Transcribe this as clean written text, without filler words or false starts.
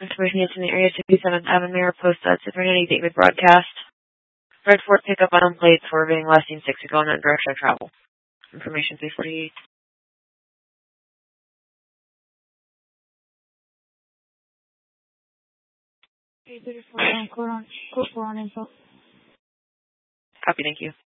Information needs in the area 67th Avenue Mayor Post at 790 David Broadcast. Red Ford pickup on plates for being less than 6 ago in that direction of travel. Information 348. Code 4 on info. Copy, thank you.